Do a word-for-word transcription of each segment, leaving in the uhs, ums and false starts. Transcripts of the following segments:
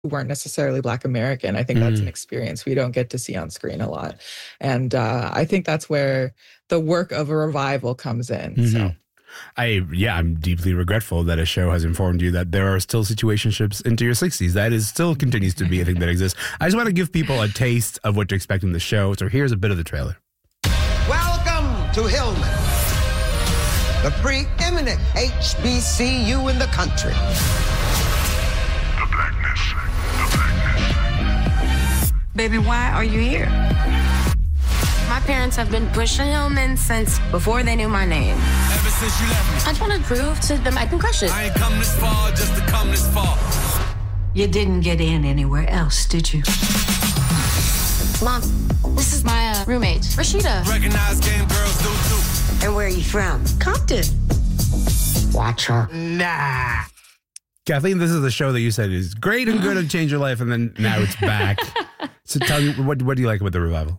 who weren't necessarily Black American. I think mm. that's an experience we don't get to see on screen a lot. And uh, I think that's where the work of a revival comes in. Mm-hmm. So. I, yeah, I'm deeply regretful that a show has informed you that there are still situationships into your sixties. That is still continues to be a thing that exists. I just want to give people a taste of what to expect in the show. So here's a bit of the trailer. Welcome to Hillman, the preeminent H B C U in the country. The blackness, the blackness. Baby, why are you here? My parents have been pushing Hillman since before they knew my name. Ever since you left me. I just want to prove to them I can crush it. I ain't come this far just to come this far. You didn't get in anywhere else, did you? Mom, this is my uh, roommate, Rashida. Recognize game girls do too. And where are you from? Compton. Watch her. Nah. Kathleen, this is the show that you said is great and good and changed your life, and then now it's back. So tell me, what, what do you like about the revival?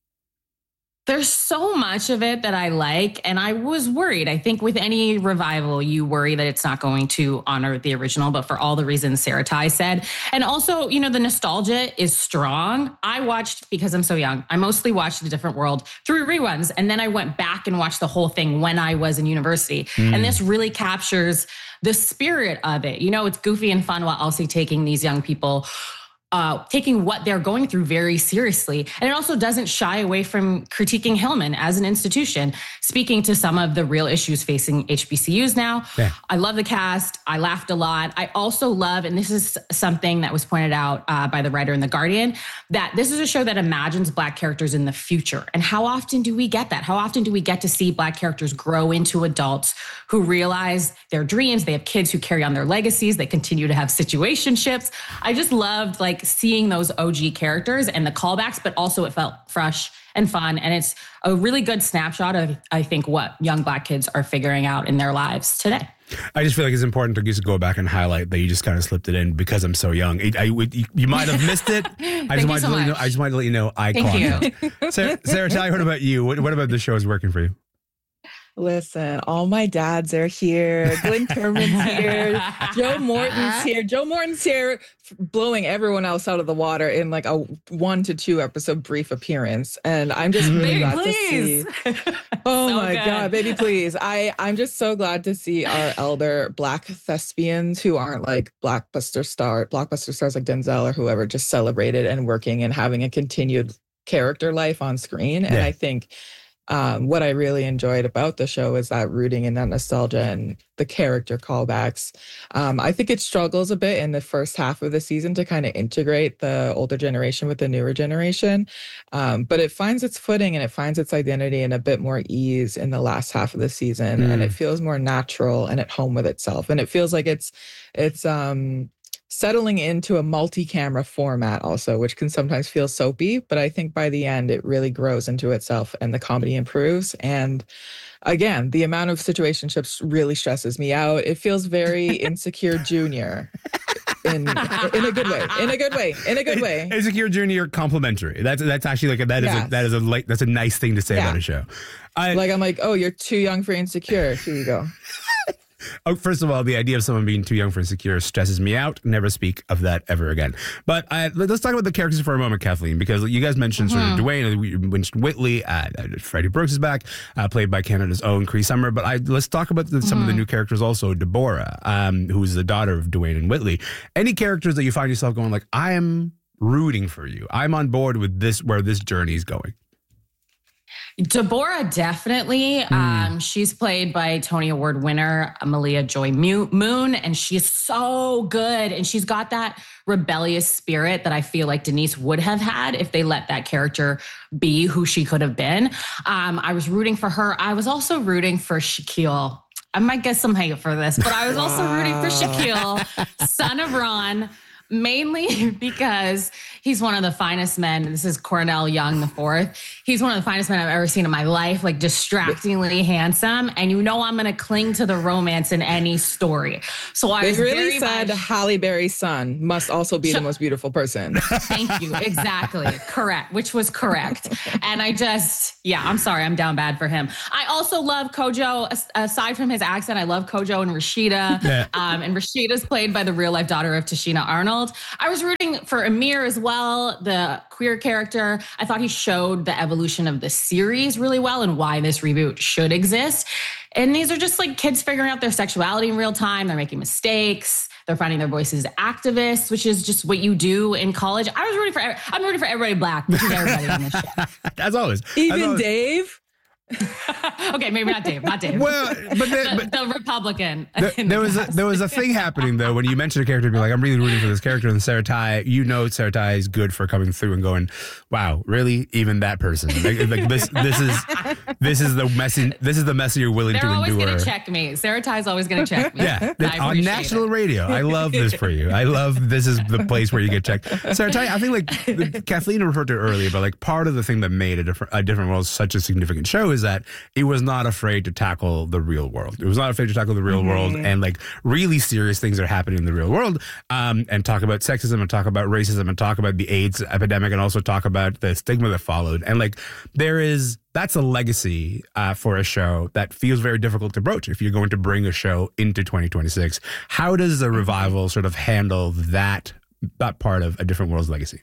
There's so much of it that I like, and I was worried. I think with any revival, you worry that it's not going to honor the original, but for all the reasons Sarah Ty said. And also, you know, the nostalgia is strong. I watched, because I'm so young, I mostly watched A Different World through reruns, and then I went back and watched the whole thing when I was in university. Mm. And this really captures the spirit of it. You know, it's goofy and fun while also taking these young people Uh, taking what they're going through very seriously. And it also doesn't shy away from critiquing Hillman as an institution, speaking to some of the real issues facing H B C Us now. Yeah. I love the cast. I laughed a lot. I also love, and this is something that was pointed out uh, by the writer in The Guardian, that this is a show that imagines Black characters in the future. And how often do we get that? How often do we get to see Black characters grow into adults who realize their dreams? They have kids who carry on their legacies. They continue to have situationships. I just loved, like, seeing those O G characters and the callbacks, but also it felt fresh and fun. And it's a really good snapshot of, I think, what young Black kids are figuring out in their lives today. I just feel like it's important to just go back and highlight that you just kind of slipped it in because I'm so young. I, I, you, you might have missed it. I, just wanted so to let you know, I just wanted to let you know I Thank caught you. it. Sarah, Sarah Ty, what about you? What, what about the show is working for you? Listen, all my dads are here. Glenn Turman's here. Joe Morton's here. Joe Morton's here, blowing everyone else out of the water in like a one to two episode brief appearance. And I'm just really baby, glad please. to see. Oh so my good. God, baby, please. I, I'm just so glad to see our elder Black thespians who aren't like blockbuster star, blockbuster stars like Denzel or whoever, just celebrated and working and having a continued character life on screen. And yeah. I think Um, what I really enjoyed about the show is that rooting in that nostalgia and the character callbacks. Um, I think it struggles a bit in the first half of the season to kind of integrate the older generation with the newer generation. Um, but it finds its footing and it finds its identity and a bit more ease in the last half of the season. Mm. And it feels more natural and at home with itself. And it feels like it's, it's, um, settling into a multi-camera format also, which can sometimes feel soapy, but I think by the end it really grows into itself and the comedy improves. And again, the amount of situationships really stresses me out. It feels very Insecure Junior in in a good way, in a good way, in a good way. Insecure Junior complimentary. That's that's actually like a, that is yes. a, that is a like that's a nice thing to say yeah. about a show. I, like I'm like, oh, you're too young for Insecure. Here you go. Oh, first of all, the idea of someone being too young for Insecure stresses me out. Never speak of that ever again. But uh, let's talk about the characters for a moment, Kathleen, because you guys mentioned mm-hmm. sort of Dwayne, we mentioned Whitley, uh, Freddie Brooks is back, uh, played by Canada's own Cree Summer. But I, let's talk about the, some mm-hmm. of the new characters also. Deborah, um, who's the daughter of Dwayne and Whitley. Any characters that you find yourself going like, I am rooting for you. I'm on board with this, where this journey is going. Deborah, definitely. Mm. Um, she's played by Tony Award winner Malia Joy Moon, and she's so good. And she's got that rebellious spirit that I feel like Denise would have had if they let that character be who she could have been. Um, I was rooting for her. I was also rooting for Shaquille. I might get some hate for this, but I was also rooting for Shaquille, son of Ron. Mainly because he's one of the finest men. This is Cornell Young the fourth. He's one of the finest men I've ever seen in my life, like distractingly handsome. And you know I'm going to cling to the romance in any story. So I they was really very said much, Halle Berry's son must also be so, the most beautiful person. Thank you. Exactly. Correct. Which was correct. And I just, yeah, I'm sorry. I'm down bad for him. I also love Kojo. Aside from his accent, I love Kojo and Rashida. Yeah. Um, and Rashida's played by the real life daughter of Tashina Arnold. Seinfeld. I was rooting for Amir as well, the queer character. I thought he showed the evolution of the series really well and why this reboot should exist. And these are just like kids figuring out their sexuality in real time. They're making mistakes. They're finding their voices as activists, which is just what you do in college. I was rooting for, I'm rooting for everybody black, which is everybody on this show. As always. Even As always. Dave? Okay, maybe not Dave, not Dave. Well, but, the, the, the Republican. The, the there was a, cast. there was a thing happening though when you mentioned a character, be like, I'm really rooting for this character, and Sarah Tai, you know, Sarah Tai is good for coming through and going, wow, really, even that person, like, like this, this is this is the messy, this is the messy you're willing They're to always endure. going to check me. Sarah Tai's always going to check me. Yeah, I on appreciate national it. radio. I love this for you. I love this is the place where you get checked. Sarah Tai, I think like Kathleen referred to earlier, but like part of the thing that made a different, a different world such a significant show is that it was not afraid to tackle the real world. It was not afraid to tackle the real mm-hmm. world and like really serious things that are happening in the real world, um, and talk about sexism and talk about racism and talk about the AIDS epidemic and also talk about the stigma that followed. And like there is, that's a legacy uh, for a show that feels very difficult to broach if you're going to bring a show into twenty twenty-six. How does the revival sort of handle that, that part of A Different World's legacy?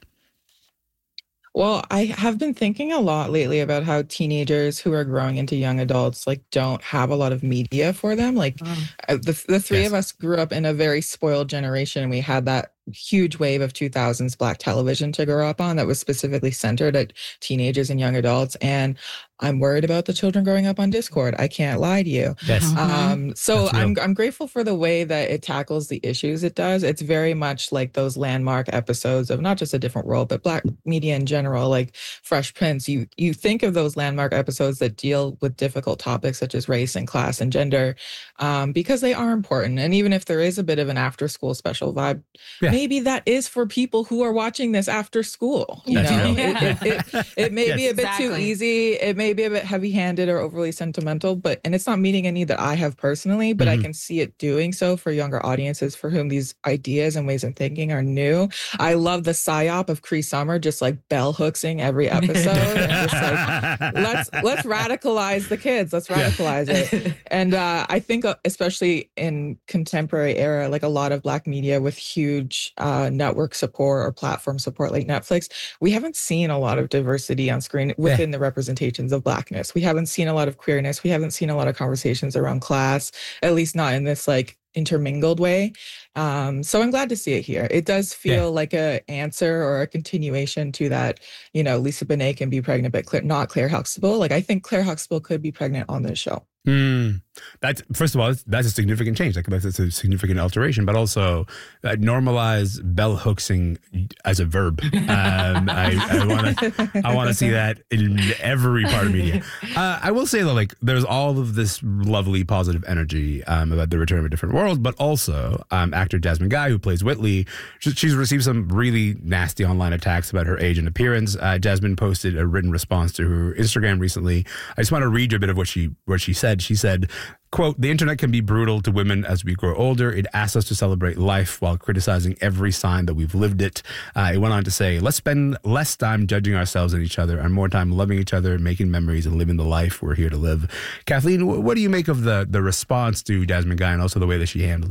Well, I have been thinking a lot lately about how teenagers who are growing into young adults like don't have a lot of media for them. Like oh. the the three yes. of us grew up in a very spoiled generation. We had that huge wave of two thousands Black television to grow up on that was specifically centered at teenagers and young adults. And I'm worried about the children growing up on Discord. I can't lie to you. Yes. Um, so I'm I'm grateful for the way that it tackles the issues it does. It's very much like those landmark episodes of not just A Different World, but Black media in general, like Fresh Prince. You you think of those landmark episodes that deal with difficult topics such as race and class and gender, um, because they are important. And even if there is a bit of an after school special vibe, yeah. maybe that is for people who are watching this after school. You That's know, real. it, it, it, it may Yes. be a bit Exactly. too easy. It may be a bit heavy-handed or overly sentimental, but and it's not meeting a need that I have personally, but Mm-hmm. I can see it doing so for younger audiences for whom these ideas and ways of thinking are new. I love the psyop of Cree Summer just like bell hooksing every episode and just like let's let's radicalize the kids. Let's radicalize it. And uh, I think uh, especially in contemporary era, like a lot of Black media with huge uh, network support or platform support like Netflix, we haven't seen a lot of diversity on screen within yeah. the representations of Blackness. We haven't seen a lot of queerness. We haven't seen a lot of conversations around class, at least not in this like intermingled way. Um, so I'm glad to see it here. It does feel yeah. like a answer or a continuation to that, you know, Lisa Bonet can be pregnant, but Claire, not Claire Huxtable. Like I think Claire Huxtable could be pregnant on this show. Mm. That's first of all, that's a significant change. Like that's a significant alteration, but also uh, normalize bell hooksing as a verb. Um, I want to, I want to see that in every part of media. Uh, I will say though, like there's all of this lovely positive energy um, about the return of A Different World, but also um, actor Jasmine Guy, who plays Whitley, she, she's received some really nasty online attacks about her age and appearance. Uh, Jasmine posted a written response to her Instagram recently. I just want to read you a bit of what she what she said. She said, quote, "The internet can be brutal to women as we grow older. It asks us to celebrate life while criticizing every sign that we've lived it." Uh, it went on to say, "Let's spend less time judging ourselves and each other and more time loving each other, making memories and living the life we're here to live." Kathleen, what do you make of the, the response to Jasmine Guy and also the way that she handled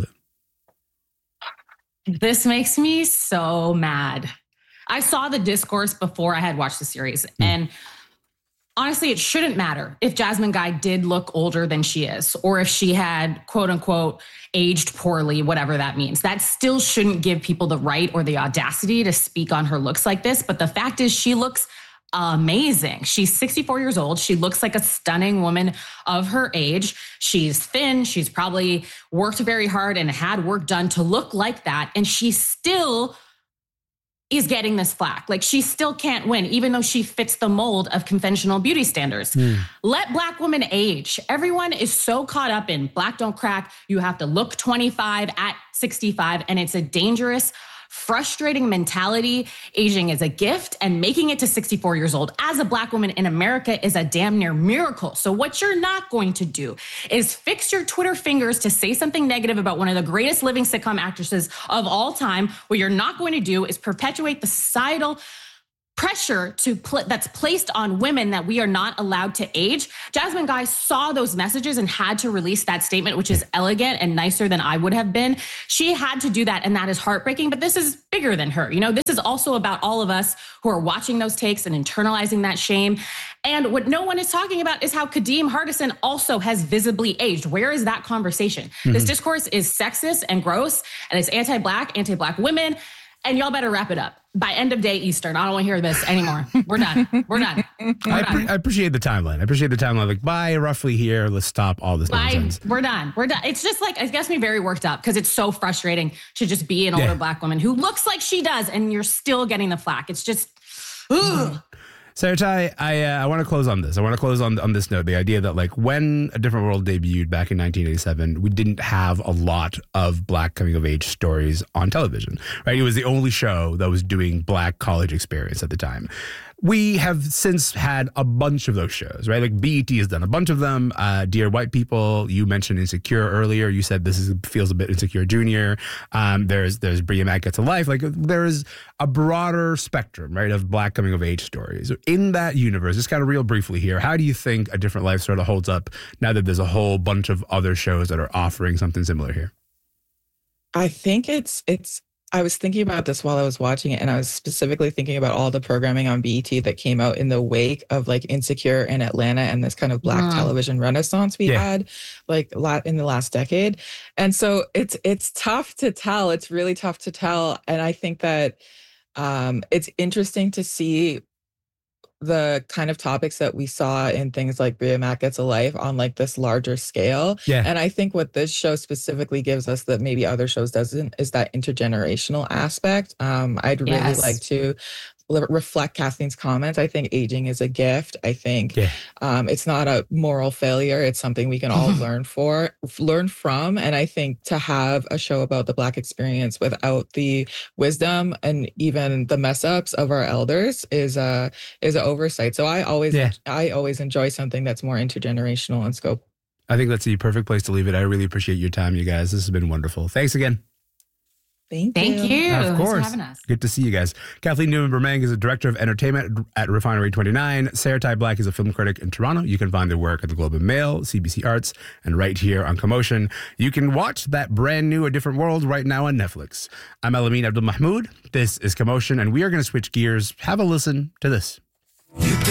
it? This makes me so mad. I saw the discourse before I had watched the series, mm. and honestly, it shouldn't matter if Jasmine Guy did look older than she is, or if she had, quote unquote, aged poorly, whatever that means. That still shouldn't give people the right or the audacity to speak on her looks like this. But the fact is, she looks amazing. She's sixty-four years old. She looks like a stunning woman of her age. She's thin. She's probably worked very hard and had work done to look like that. And she still is getting this flack. Like she still can't win, even though she fits the mold of conventional beauty standards. Mm. Let Black women age. Everyone is so caught up in Black don't crack. You have to look twenty-five at sixty-five. And it's a dangerous, frustrating mentality. Aging is a gift, and making it to sixty-four years old as a Black woman in America is a damn near miracle. So what you're not going to do is fix your Twitter fingers to say something negative about one of the greatest living sitcom actresses of all time. What you're not going to do is perpetuate the societal pressure to pl- that's placed on women that we are not allowed to age. Jasmine Guy saw those messages and had to release that statement, which is elegant and nicer than I would have been. She had to do that, and that is heartbreaking, but this is bigger than her. You know, this is also about all of us who are watching those takes and internalizing that shame. And what no one is talking about is how Kadeem Hardison also has visibly aged. Where is that conversation? Mm-hmm. This discourse is sexist and gross, and it's anti-Black, anti-Black women, and y'all better wrap it up. By end of day Eastern, I don't want to hear this anymore. We're done. We're done. We're I, done. pre- I appreciate the timeline. I appreciate the timeline. Like, by roughly here, let's stop all this By, nonsense. we're done. We're done. It's just like, it gets me very worked up because it's so frustrating to just be an older Yeah. Black woman who looks like she does, and you're still getting the flack. It's just, ugh. Sarah Ty, I uh, I want to close on this. I want to close on on this note. The idea that, like, when A Different World debuted back in nineteen eighty-seven, we didn't have a lot of Black coming of age stories on television, right? It was the only show that was doing Black college experience at the time. We have since had a bunch of those shows, right? Like B E T has done a bunch of them. Uh, Dear White People, you mentioned Insecure earlier. You said this is, feels a bit Insecure Junior. Um, there's there's Bria Mack Gets a Life. Like, there's a broader spectrum, right, of Black coming of age stories. In that universe, just kind of real briefly here, how do you think A Different Life sort of holds up now that there's a whole bunch of other shows that are offering something similar here? I think it's it's I was thinking about this while I was watching it, and I was specifically thinking about all the programming on B E T that came out in the wake of like Insecure and Atlanta and this kind of Black Mm. television renaissance we Yeah. had like a lot in the last decade. And so it's it's tough to tell. It's really tough to tell. And I think that um, it's interesting to see the kind of topics that we saw in things like Bria Mack Gets a Life on like this larger scale. Yeah. And I think what this show specifically gives us that maybe other shows doesn't is that intergenerational aspect. Um, I'd really Yes. like to le- reflect Kathleen's comments. I think aging is a gift. I think Yeah. um, it's not a moral failure. It's something we can all learn for, learn from. And I think to have a show about the Black experience without the wisdom and even the mess ups of our elders is a is an oversight. So I always Yeah. I always enjoy something that's more intergenerational in scope. I think that's the perfect place to leave it. I really appreciate your time, you guys. This has been wonderful. Thanks again. Thank, Thank you. you. Of Thanks for course. having us. Good to see you guys. Kathleen Newman-Bermang is a director of entertainment at Refinery twenty-nine. Sarah Ty Black is a film critic in Toronto. You can find their work at the Globe and Mail, C B C Arts, and right here on Commotion. You can watch that brand new A Different World right now on Netflix. I'm Elamine Abdul Mahmoud. This is Commotion, and we are going to switch gears. Have a listen to this. You got